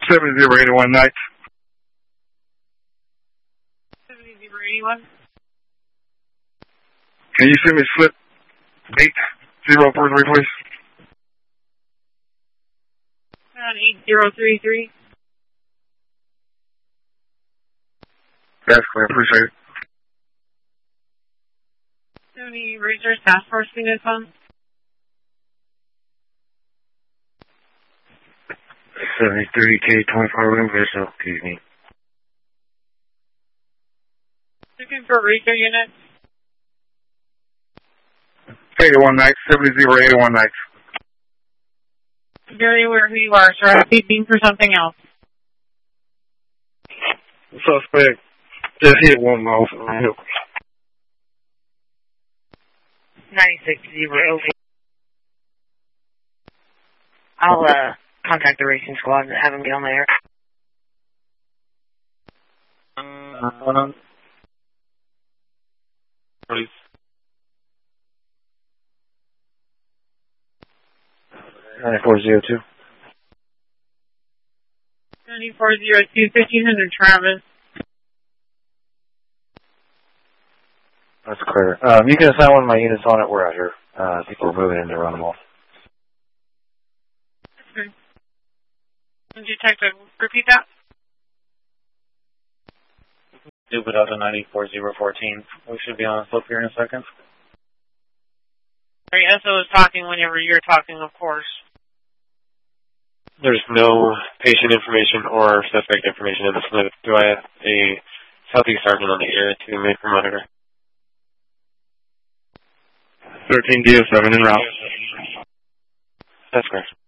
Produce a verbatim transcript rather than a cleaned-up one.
seven zero eight one night. seven zero eight one. Can you send me slip eight zero four three, please? eight zero three three. That's clear. Appreciate it. Any Razors Task Force units on? seventy-three K twenty-five room vessel, excuse me. Looking for Razor units. eight one night, seven zero eight one night. Very aware who you are, sir. I'm beeping for something else. Suspect just hit one mile from the hill. ninety-six zero. I'll uh, contact the racing squad and have them get on there. Uh, please. ninety-four zero two. ninety-four zero two, fifteen hundred Travis. That's clear. Um, you can assign one of my units on it. We're out here. Uh, I think we're moving in to run them off. Okay. Detective, repeat that. Do it out to ninety-four zero fourteen. We should be on the slope here in a second. Sorry, S O is talking whenever you're talking, of course. There's no patient information or suspect information in the slip. Do I have a Southeast Sergeant on the air to make for monitor? thirteen D O seven en route. That's correct.